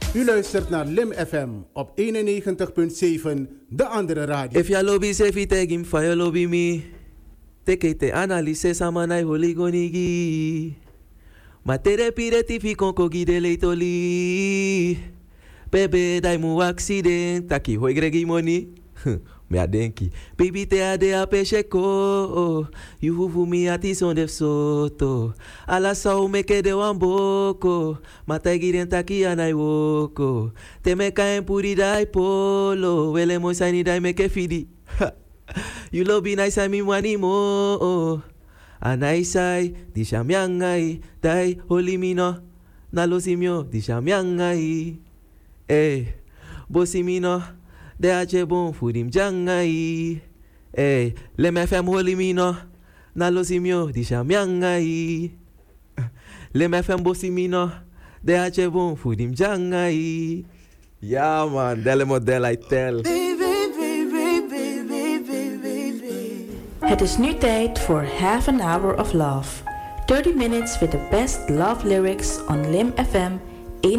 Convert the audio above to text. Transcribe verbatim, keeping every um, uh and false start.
U luistert naar Lim F M op eenennegentig komma zeven, de andere radio. If ya lobby se fi tegim fa ya lobby mi. Teke te analise samanai holigonigi. Ma tere pire ti fi konko gide leitoli. Bebe dai mu accident taki hoi gregi money. Me a denki. Baby te ade a pecheko. You huvu mi ati son def soto. Ala sao me ke de wamboko. Mata giren taki anai woko. Te me kaen puri dai polo. Wele mo sani dai me ke fidi. You lobby nice I mi wani mo. Anai sai di shamyangai. Dai holi mino. Na lo simyo di shamyangai. Eh, bosi mino. De ache bon fudim jangai. Eh, le me fem holi mino. Na lo simyo di shamyangai. Le me fem bosi mino. De ache bon fudim jangai. Ja man, delle model I tell. Het is nu tijd voor Half an Hour of Love. thirty minutes with the best love lyrics on Lim F M